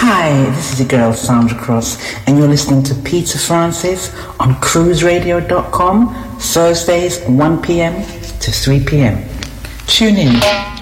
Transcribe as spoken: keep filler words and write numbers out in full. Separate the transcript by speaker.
Speaker 1: Hi, this is your girl Sandra Cross, and you're listening to Peter Francis on cruise radio dot com, Thursdays one p.m. to three p.m. Tune in.